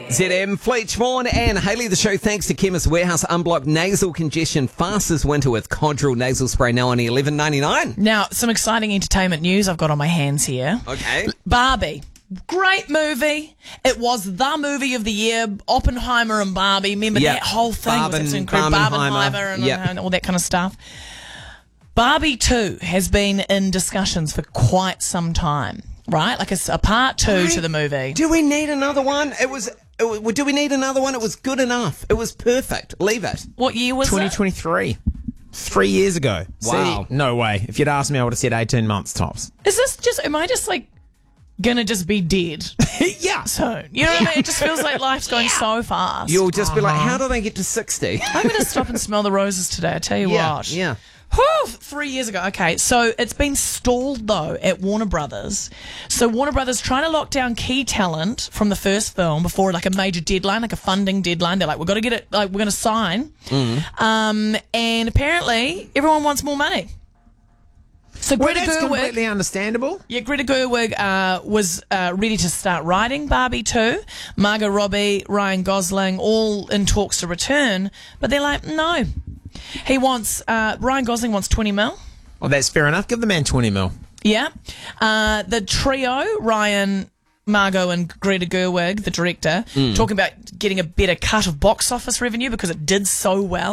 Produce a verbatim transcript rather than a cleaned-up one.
Z M, Fleet Vaughan and Hayley. The show thanks to Chemist Warehouse. Unblock nasal congestion fastest winter with Codral nasal spray now only eleven ninety-nine. Now, some exciting entertainment news I've got on my hands here. Okay. Barbie. Great movie. It was the movie of the year. Oppenheimer and Barbie. Remember Yep. that whole thing? Barben- was incredible. Barbenheimer. Barbenheimer and, Yep. and all that kind of stuff. Barbie two has been in discussions for quite some time, right? Like a, a part two Right. to the movie. Do we need another one? It was, it was. Do we need another one? It was good enough. It was perfect. Leave it. What year was twenty it? twenty-three. Three years ago. Wow. See, no way. If you'd asked me, I would have said eighteen months tops. Is this just, am I just like gonna just be dead yeah. soon? You know what I mean? It just feels like life's going so fast. You'll just be like, how do they get to sixty? I'm going to stop and smell the roses today, I tell you yeah, what. yeah. Whew, three years ago. Okay, so it's been stalled, though, at Warner Brothers. So Warner Brothers trying to lock down key talent from the first film before, like, a major deadline, like a funding deadline. They're like, we've got to get it, like, we're going to sign. Mm. Um, and apparently, everyone wants more money. So Well, Greta that's Gerwig... completely understandable. Yeah, Greta Gerwig uh, was uh, ready to start writing Barbie two. Margot Robbie, Ryan Gosling, all in talks to return. But they're like, no. He wants, uh, Ryan Gosling wants twenty mil. Well, that's fair enough. Give the man twenty mil. Yeah. Uh, the trio, Ryan, Margot and Greta Gerwig, the director, talking about getting a better cut of box office revenue because it did so well.